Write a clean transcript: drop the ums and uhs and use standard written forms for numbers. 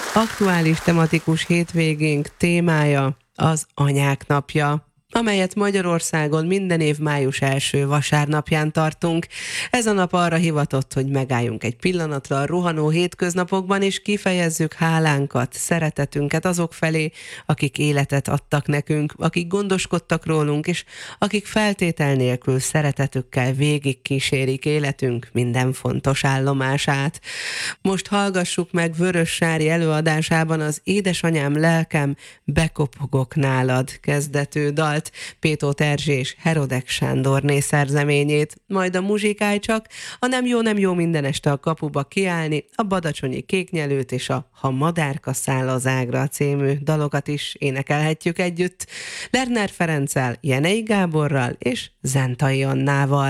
Aktuális tematikus hétvégénk témája az Anyák Napja, amelyet Magyarországon minden év május első vasárnapján tartunk. Ez a nap arra hivatott, hogy megálljunk egy pillanatra a rohanó hétköznapokban, és kifejezzük hálánkat, szeretetünket azok felé, akik életet adtak nekünk, akik gondoskodtak rólunk, és akik feltétel nélkül szeretetükkel végig kísérik életünk minden fontos állomását. Most hallgassuk meg Vörös Sári előadásában az Édesanyám lelkem, bekopogok nálad kezdetű dalt, Pétót Erzsé és Herodek Sándorné szerzeményét, majd a Muzsikálj csak, a Nem jó minden este a kapuba kiállni, a Badacsonyi Kéknyelőt és a Ha madárka száll az ágra című dalokat is énekelhetjük együtt, Lerner Ferenccel, Jenei Gáborral és Zentai Annával.